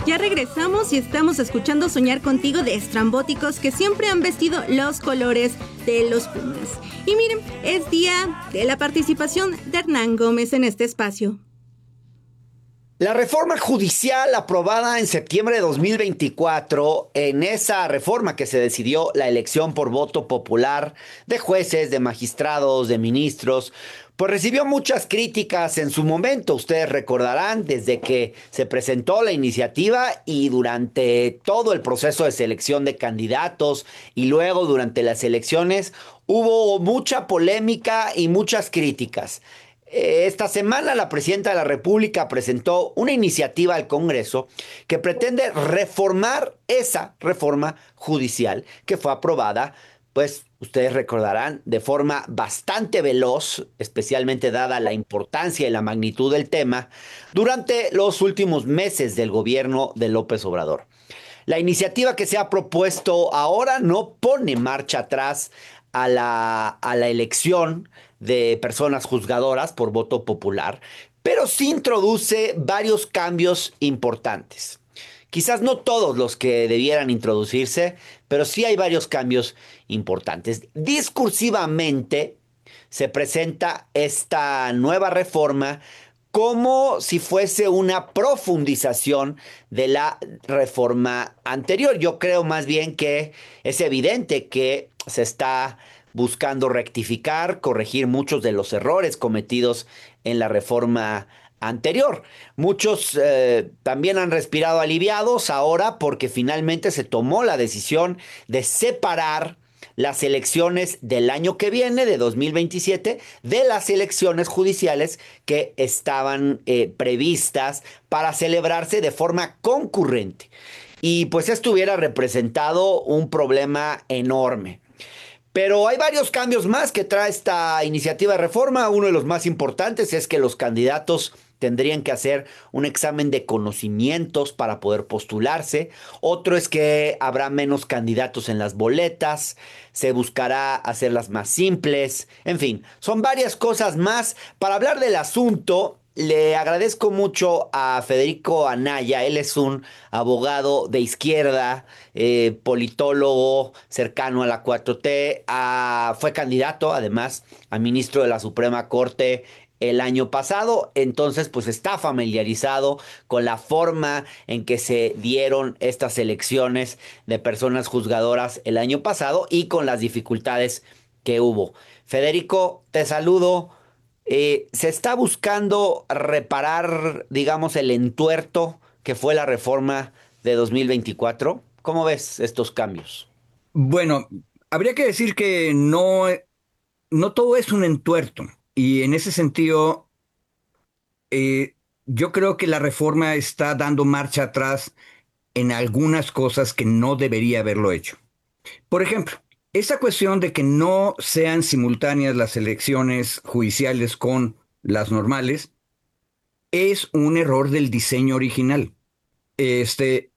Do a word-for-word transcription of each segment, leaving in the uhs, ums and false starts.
Ya regresamos y estamos escuchando Soñar Contigo de estrambóticos que siempre han vestido los colores de los Pumas. Y miren, es día de la participación de Hernán Gómez en este espacio. La reforma judicial aprobada en septiembre de dos mil veinticuatro, en esa reforma que se decidió la elección por voto popular de jueces, de magistrados, de ministros, pues recibió muchas críticas en su momento. Ustedes recordarán desde que se presentó la iniciativa y durante todo el proceso de selección de candidatos y luego durante las elecciones hubo mucha polémica y muchas críticas. Esta semana la presidenta de la República presentó una iniciativa al Congreso que pretende reformar esa reforma judicial que fue aprobada, pues ustedes recordarán, de forma bastante veloz, especialmente dada la importancia y la magnitud del tema, durante los últimos meses del gobierno de López Obrador. La iniciativa que se ha propuesto ahora no pone marcha atrás a la, a la elección de personas juzgadoras por voto popular, pero sí introduce varios cambios importantes. Quizás no todos los que debieran introducirse, pero sí hay varios cambios importantes. Discursivamente se presenta esta nueva reforma como si fuese una profundización de la reforma anterior. Yo creo más bien que es evidente que se está buscando rectificar, corregir muchos de los errores cometidos en la reforma anterior. Muchos eh, también han respirado aliviados ahora porque finalmente se tomó la decisión de separar las elecciones del año que viene, de dos mil veintisiete, de las elecciones judiciales que estaban eh, previstas para celebrarse de forma concurrente. Y pues esto hubiera representado un problema enorme. Pero hay varios cambios más que trae esta iniciativa de reforma. Uno de los más importantes es que los candidatos tendrían que hacer un examen de conocimientos para poder postularse. Otro es que habrá menos candidatos en las boletas. Se buscará hacerlas más simples. En fin, son varias cosas más. Para hablar del asunto, le agradezco mucho a Federico Anaya. Él es un abogado de izquierda, eh, politólogo cercano a la cuatro T. A, fue candidato, además, a ministro de la Suprema Corte el año pasado. Entonces, pues está familiarizado con la forma en que se dieron estas elecciones de personas juzgadoras el año pasado y con las dificultades que hubo. Federico, te saludo. Eh, se está buscando reparar, digamos, el entuerto que fue la reforma de dos mil veinticuatro. ¿Cómo ves estos cambios? Bueno, habría que decir que no, no todo es un entuerto. Y en ese sentido, eh, yo creo que la reforma está dando marcha atrás en algunas cosas que no debería haberlo hecho. Por ejemplo, esa cuestión de que no sean simultáneas las elecciones judiciales con las normales es un error del diseño original. Este,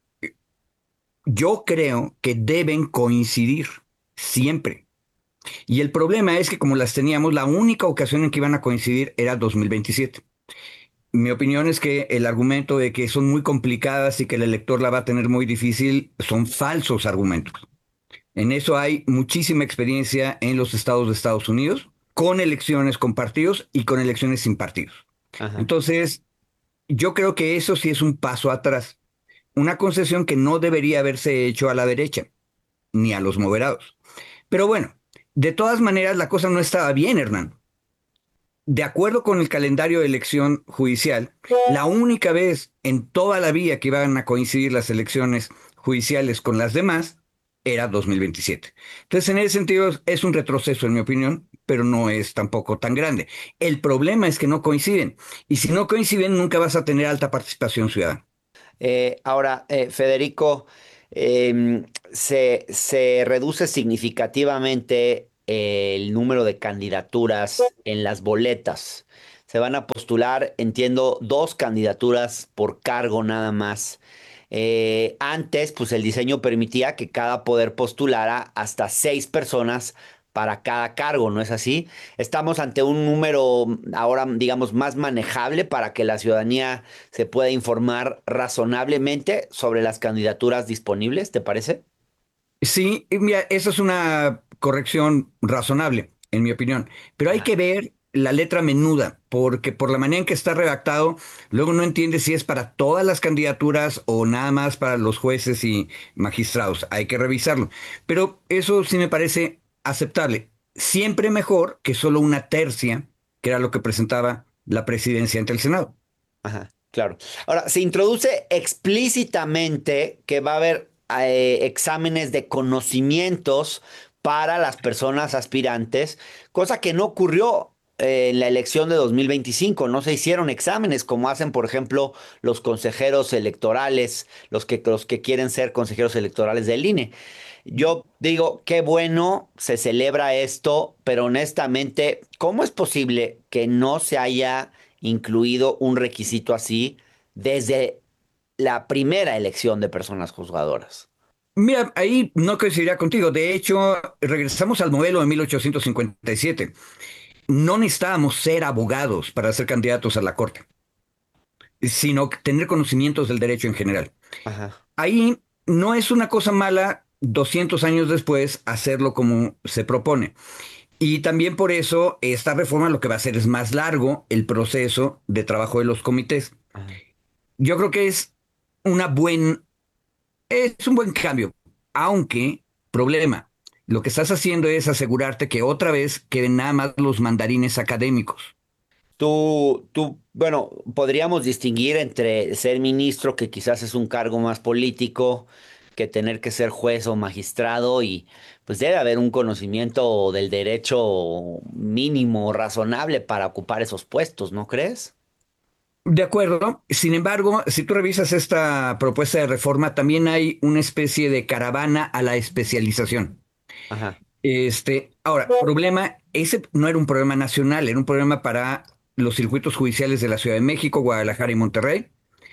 yo creo que deben coincidir siempre. Y el problema es que como las teníamos, la única ocasión en que iban a coincidir era dos mil veintisiete. Mi opinión es que el argumento de que son muy complicadas y que el elector la va a tener muy difícil son falsos argumentos. En eso hay muchísima experiencia en los estados de Estados Unidos, con elecciones con partidos y con elecciones sin partidos. Ajá. Entonces, yo creo que eso sí es un paso atrás. Una concesión que no debería haberse hecho a la derecha, ni a los moderados. Pero bueno, de todas maneras la cosa no estaba bien, Hernán. De acuerdo con el calendario de elección judicial, la única vez en toda la vida que iban a coincidir las elecciones judiciales con las demás era dos mil veintisiete. Entonces, en ese sentido, es un retroceso, en mi opinión, pero no es tampoco tan grande. El problema es que no coinciden. Y si no coinciden, nunca vas a tener alta participación ciudadana. Eh, ahora, eh, Federico, eh, se, se reduce significativamente el número de candidaturas en las boletas. Se van a postular, entiendo, dos candidaturas por cargo nada más. Eh, antes, pues el diseño permitía que cada poder postulara hasta seis personas para cada cargo, ¿no es así? Estamos ante un número ahora, digamos, más manejable para que la ciudadanía se pueda informar razonablemente sobre las candidaturas disponibles, ¿te parece? Sí, y mira, esa es una corrección razonable, en mi opinión, pero hay Ajá. que ver la letra menuda, porque por la manera en que está redactado, luego no entiende si es para todas las candidaturas o nada más para los jueces y magistrados. Hay que revisarlo, pero eso sí me parece aceptable. Siempre mejor que solo una tercia, que era lo que presentaba la presidencia ante el Senado. Ajá, claro. Ahora, se introduce explícitamente que va a haber eh, exámenes de conocimientos para las personas aspirantes, cosa que no ocurrió eh, en la elección de dos mil veinticinco. No se hicieron exámenes como hacen, por ejemplo, los consejeros electorales, los que, los que quieren ser consejeros electorales del I N E. Yo digo, qué bueno, se celebra esto, pero honestamente, ¿cómo es posible que no se haya incluido un requisito así desde la primera elección de personas juzgadoras? Mira, ahí no coincidiría contigo. De hecho, regresamos al modelo de mil ochocientos cincuenta y siete. No necesitábamos ser abogados para ser candidatos a la corte, sino tener conocimientos del derecho en general. Ajá. Ahí no es una cosa mala doscientos años después hacerlo como se propone. Y también por eso esta reforma lo que va a hacer es más largo el proceso de trabajo de los comités. Ajá. Yo creo que es una buen, es un buen cambio, aunque, problema, lo que estás haciendo es asegurarte que otra vez queden nada más los mandarines académicos. Tú, tú, bueno, podríamos distinguir entre ser ministro, que quizás es un cargo más político, que tener que ser juez o magistrado, y pues debe haber un conocimiento del derecho mínimo, razonable para ocupar esos puestos, ¿no crees? De acuerdo. Sin embargo, si tú revisas esta propuesta de reforma, también hay una especie de caravana a la especialización. Ajá. Este, ahora, problema, ese no era un problema nacional, era un problema para los circuitos judiciales de la Ciudad de México, Guadalajara y Monterrey.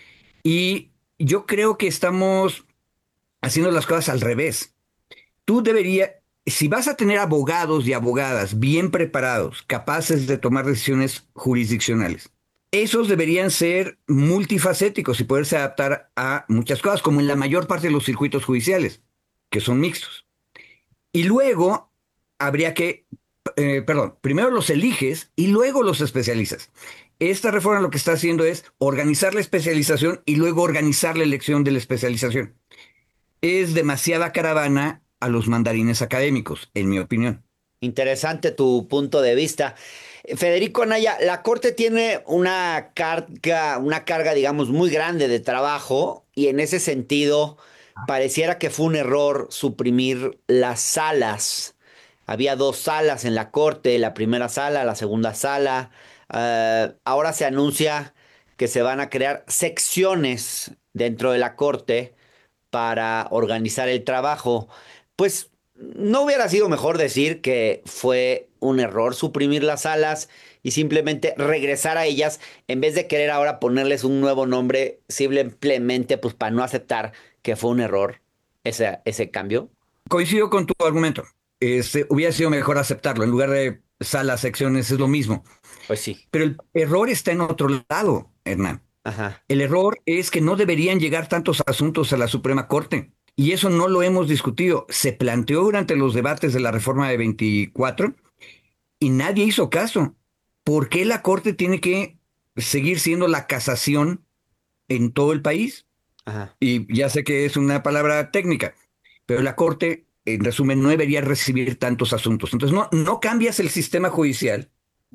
Y yo creo que estamos haciendo las cosas al revés. Tú deberías, si vas a tener abogados y abogadas bien preparados, capaces de tomar decisiones jurisdiccionales, esos deberían ser multifacéticos y poderse adaptar a muchas cosas, como en la mayor parte de los circuitos judiciales, que son mixtos. Y luego habría que, eh, perdón, primero los eliges y luego los especializas. Esta reforma lo que está haciendo es organizar la especialización y luego organizar la elección de la especialización. Es demasiada caravana a los mandarines académicos, en mi opinión. Interesante tu punto de vista. Federico Anaya, la Corte tiene una carga, una carga, digamos, muy grande de trabajo y en ese sentido pareciera que fue un error suprimir las salas. Había dos salas en la Corte, la primera sala, la segunda sala. Eh, ahora se anuncia que se van a crear secciones dentro de la Corte para organizar el trabajo. Pues no hubiera sido mejor decir que fue un error suprimir las salas y simplemente regresar a ellas en vez de querer ahora ponerles un nuvo nombre, simplemente pues para no aceptar que fue un error ese, ese cambio. Coincido con tu argumento. Este, hubiera sido mejor aceptarlo. En lugar de salas, secciones, es lo mismo. Pues sí. Pero el error está en otro lado, Hernán. Ajá. El error es que no deberían llegar tantos asuntos a la Suprema Corte. Y eso no lo hemos discutido. Se planteó durante los debates de la reforma de veinticuatro y nadie hizo caso. ¿Por qué la Corte tiene que seguir siendo la casación en todo el país? Ajá. Y ya sé que es una palabra técnica, pero la Corte, en resumen, no debería recibir tantos asuntos. Entonces, no, no cambias el sistema judicial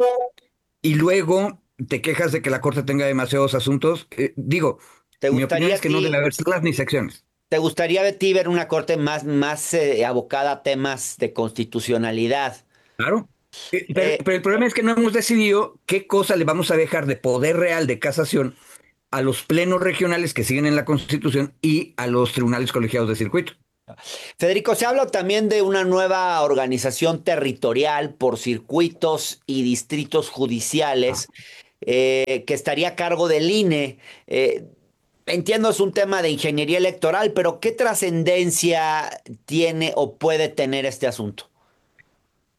y luego te quejas de que la Corte tenga demasiados asuntos. Eh, digo, ¿Te mi opinión gustaría es a que no debe ti, haber salas ni secciones. te gustaría a ti ver una corte más, más eh, abocada a temas de constitucionalidad? Claro. Eh, Pero, Eh, pero el problema es que no hemos decidido qué cosa le vamos a dejar de poder real de casación a los plenos regionales que siguen en la Constitución y a los tribunales colegiados de circuito. Federico, se habla también de una nueva organización territorial por circuitos y distritos judiciales eh, que estaría a cargo del I N E. Eh, entiendo es un tema de ingeniería electoral, pero ¿qué trascendencia tiene o puede tener este asunto?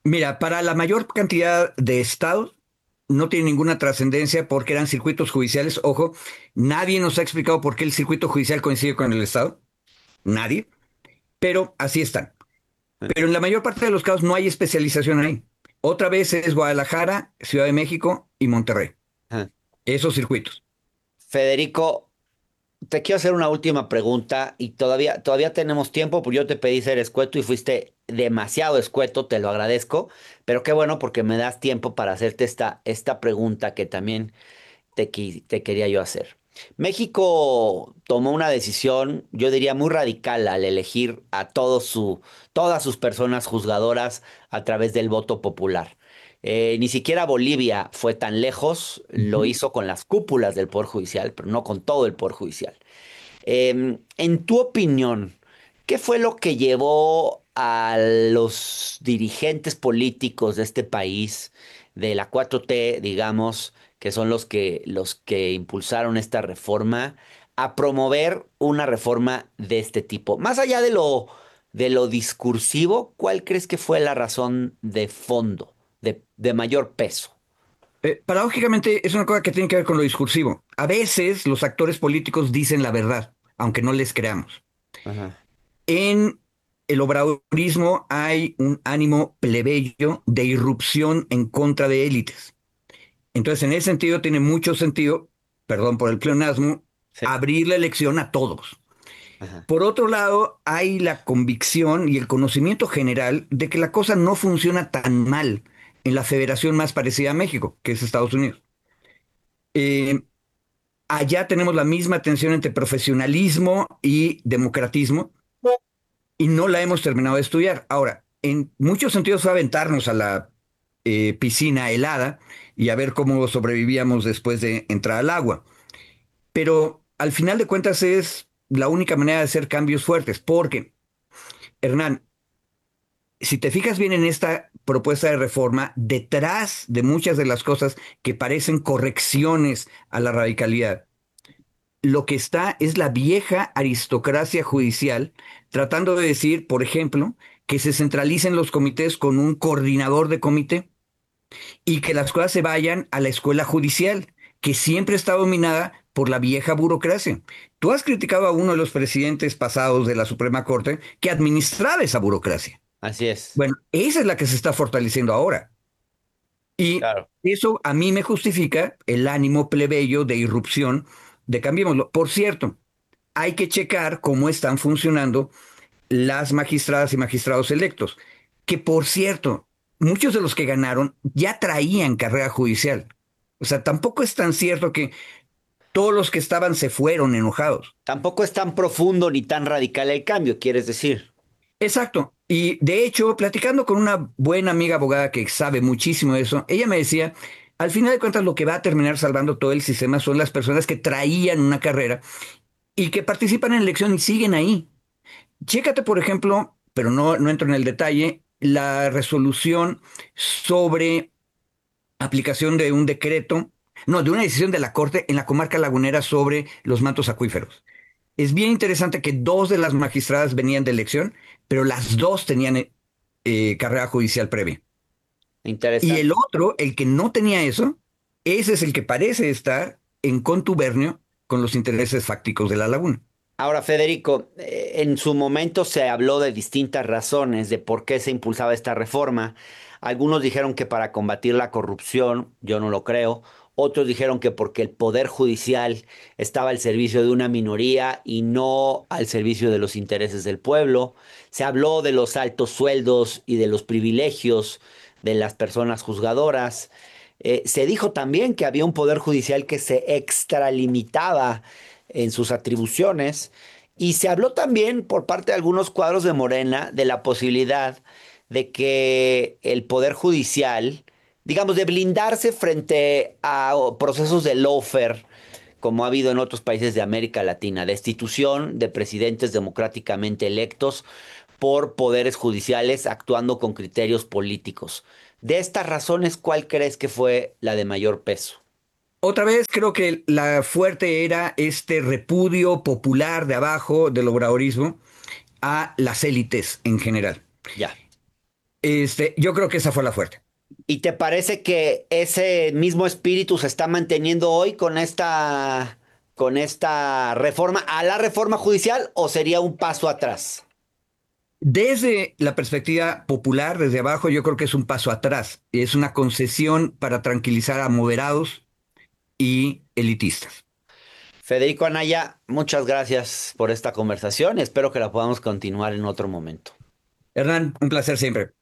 Mira, para la mayor cantidad de estados no tiene ninguna trascendencia porque eran circuitos judiciales. Ojo, nadie nos ha explicado por qué el circuito judicial coincide con el estado. Nadie. Pero así están. Pero en la mayor parte de los casos no hay especialización ahí. Otra vez es Guadalajara, Ciudad de México y Monterrey. Ajá. Esos circuitos. Federico, te quiero hacer una última pregunta y todavía, todavía tenemos tiempo, porque yo te pedí ser escueto y fuiste demasiado escueto, te lo agradezco, pero qué bueno porque me das tiempo para hacerte esta, esta pregunta que también te, qui- te quería yo hacer. México tomó una decisión, yo diría, muy radical al elegir a todos su, todas sus personas juzgadoras a través del voto popular. Eh, ni siquiera Bolivia fue tan lejos, lo Ujú. hizo con las cúpulas del Poder Judicial, pero no con todo el Poder Judicial. Eh, en tu opinión, ¿qué fue lo que llevó a los dirigentes políticos de este país, de la cuatro T, digamos, que son los que, los que impulsaron esta reforma, a promover una reforma de este tipo? Más allá de lo, de lo discursivo, ¿cuál crees que fue la razón de fondo, de, de mayor peso? Eh, paradójicamente es una cosa que tiene que ver con lo discursivo. A veces los actores políticos dicen la verdad, aunque no les creamos. Ajá. En el obradorismo hay un ánimo plebeyo de irrupción en contra de élites. Entonces, en ese sentido, tiene mucho sentido, perdón por el pleonasmo, Sí. abrir la elección a todos. Ajá. Por otro lado, hay la convicción y el conocimiento general de que la cosa no funciona tan mal en la federación más parecida a México, que es Estados Unidos. Eh, Allá tenemos la misma tensión entre profesionalismo y democratismo y no la hemos terminado de estudiar. Ahora, en muchos sentidos fue aventarnos a la eh, piscina helada y a ver cómo sobrevivíamos después de entrar al agua. Pero al final de cuentas es la única manera de hacer cambios fuertes, porque, Hernán, si te fijas bien en esta propuesta de reforma, detrás de muchas de las cosas que parecen correcciones a la radicalidad, lo que está es la vieja aristocracia judicial tratando de decir, por ejemplo, que se centralicen los comités con un coordinador de comité y que las cosas se vayan a la escuela judicial, que siempre está dominada por la vieja burocracia. Tú has criticado a uno de los presidentes pasados de la Suprema Corte que administraba esa burocracia. Así es. Bueno, esa es la que se está fortaleciendo ahora. Y Claro. eso a mí me justifica el ánimo plebeyo de irrupción de cambiémoslo. Por cierto, hay que checar cómo están funcionando las magistradas y magistrados electos, que por cierto, muchos de los que ganaron ya traían carrera judicial. O sea, tampoco es tan cierto que todos los que estaban se fueron enojados. Tampoco es tan profundo ni tan radical el cambio, quieres decir. Exacto. Y de hecho, platicando con una buena amiga abogada que sabe muchísimo de eso, ella me decía, al final de cuentas lo que va a terminar salvando todo el sistema son las personas que traían una carrera y que participan en elección y siguen ahí. Chécate, por ejemplo, pero no, no entro en el detalle, la resolución sobre aplicación de un decreto, no, de una decisión de la Corte en la comarca lagunera sobre los mantos acuíferos. Es bien interesante que dos de las magistradas venían de elección, pero las dos tenían eh, eh, carrera judicial previa. Y Interesante. el otro, el que no tenía eso, ese es el que parece estar en contubernio con los intereses fácticos de la laguna. Ahora, Federico, eh, en su momento se habló de distintas razones de por qué se impulsaba esta reforma. Algunos dijeron que para combatir la corrupción, yo no lo creo. Otros dijeron que porque el poder judicial estaba al servicio de una minoría y no al servicio de los intereses del pueblo. Se habló de los altos sueldos y de los privilegios de las personas juzgadoras. Eh, se dijo también que había un poder judicial que se extralimitaba en sus atribuciones. Y se habló también por parte de algunos cuadros de Morena de la posibilidad de que el Poder Judicial, digamos, de blindarse frente a procesos de lawfare, como ha habido en otros países de América Latina, destitución de presidentes democráticamente electos por poderes judiciales actuando con criterios políticos. De estas razones, ¿cuál crees que fue la de mayor peso? Otra vez creo que la fuerte era este repudio popular de abajo del obradorismo a las élites en general. Ya. Este, yo creo que esa fue la fuerte. ¿Y te parece que ese mismo espíritu se está manteniendo hoy con esta, con esta reforma a la reforma judicial o sería un paso atrás? Desde la perspectiva popular, desde abajo, yo creo que es un paso atrás. Es una concesión para tranquilizar a moderados y elitistas. Federico Anaya, muchas gracias por esta conversación. Espero que la podamos continuar en otro momento. Hernán, un placer siempre.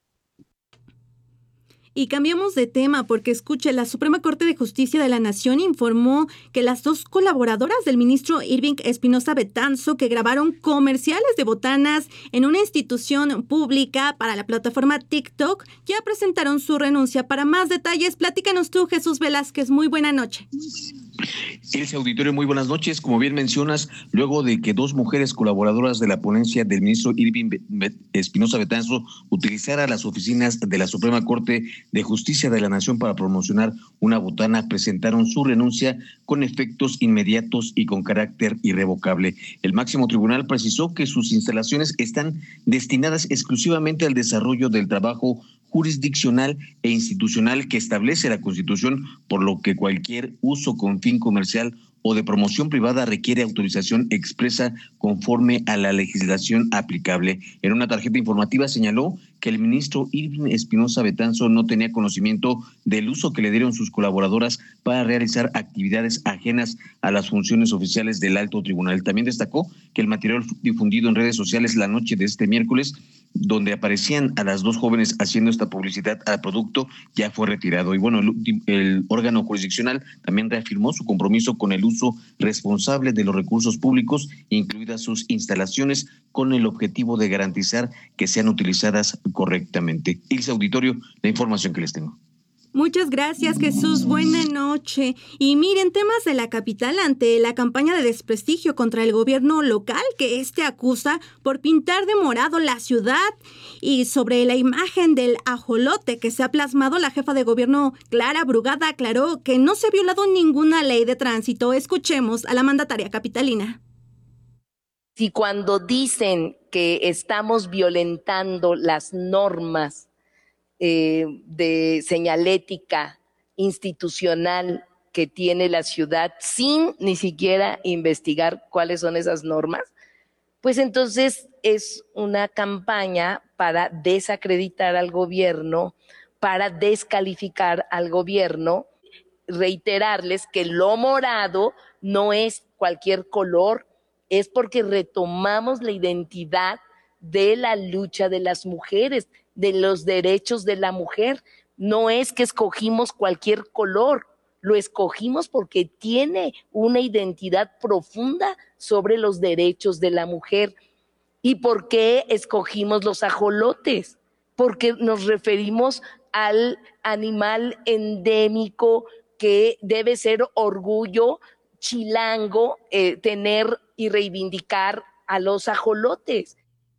Y cambiamos de tema porque, escuche, la Suprema Corte de Justicia de la Nación informó que las dos colaboradoras del ministro Irving Espinosa Betanzo que grabaron comerciales de botanas en una institución pública para la plataforma TikTok ya presentaron su renuncia. Para más detalles, platícanos tú, Jesús Velázquez. Muy buena noche. Ilse Auditorio, muy buenas noches. Como bien mencionas, luego de que dos mujeres colaboradoras de la ponencia del ministro Irving Espinosa Betanzo utilizara las oficinas de la Suprema Corte de Justicia de la Nación para promocionar una botana, presentaron su renuncia con efectos inmediatos y con carácter irrevocable. El máximo tribunal precisó que sus instalaciones están destinadas exclusivamente al desarrollo del trabajo jurisdiccional e institucional que establece la Constitución, por lo que cualquier uso con fin comercial o de promoción privada requiere autorización expresa conforme a la legislación aplicable. En una tarjeta informativa señaló que el ministro Irving Espinosa Betanzo no tenía conocimiento del uso que le dieron sus colaboradoras para realizar actividades ajenas a las funciones oficiales del alto tribunal. También destacó que el material difundido en redes sociales la noche de este miércoles, donde aparecían a las dos jóvenes haciendo esta publicidad al producto, ya fue retirado. Y bueno, el, el órgano jurisdiccional también reafirmó su compromiso con el uso responsable de los recursos públicos, incluidas sus instalaciones, con el objetivo de garantizar que sean utilizadas correctamente. Ilse Auditorio, la información que les tengo. Muchas gracias, Jesús. Buena noche. Y miren, temas de la capital ante la campaña de desprestigio contra el gobierno local que éste acusa por pintar de morado la ciudad, y sobre la imagen del ajolote que se ha plasmado, la jefa de gobierno Clara Brugada aclaró que no se ha violado ninguna ley de tránsito. Escuchemos a la mandataria capitalina. Si cuando dicen que estamos violentando las normas Eh, de señalética institucional que tiene la ciudad sin ni siquiera investigar cuáles son esas normas, pues entonces es una campaña para desacreditar al gobierno, para descalificar al gobierno. Reiterarles que lo morado no es cualquier color, es porque retomamos la identidad de la lucha de las mujeres, de los derechos de la mujer. No es que escogimos cualquier color, lo escogimos porque tiene una identidad profunda sobre los derechos de la mujer. ¿Y por qué escogimos los ajolotes? Porque nos referimos al animal endémico que debe ser orgullo chilango, eh, tener y reivindicar a los ajolotes.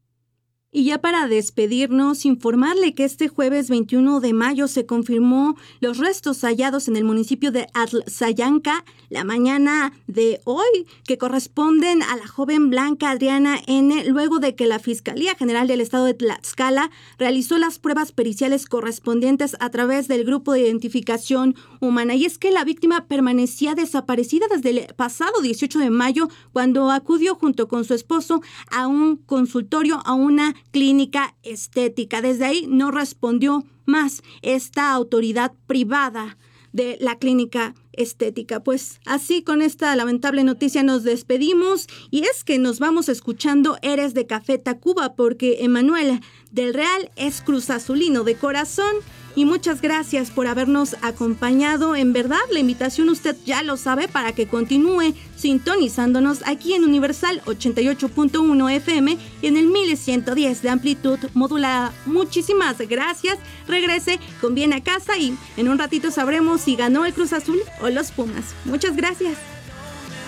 Y ya para despedirnos, informarle que este jueves veintiuno de mayo se confirmó los restos hallados en el municipio de Atlazayanca la mañana de hoy, que corresponden a la joven Blanca Adriana N., luego de que la Fiscalía General del Estado de Tlaxcala realizó las pruebas periciales correspondientes a través del Grupo de Identificación Humana. Y es que la víctima permanecía desaparecida desde el pasado dieciocho de mayo, cuando acudió junto con su esposo a un consultorio, a una clínica estética. Desde ahí no respondió más esta autoridad privada de la clínica estética. Pues así, con esta lamentable noticia nos despedimos, y es que nos vamos escuchando Eres de Café Tacuba, porque Emanuel del Real es cruzazulino de corazón. Y muchas gracias por habernos acompañado. En verdad, la invitación usted ya lo sabe para que continúe sintonizándonos aquí en Universal ochenta y ocho punto uno F M y en el mil ciento diez de amplitud modulada. Muchísimas gracias. Regrese con bien a casa y en un ratito sabremos si ganó el Cruz Azul o los Pumas. Muchas gracias.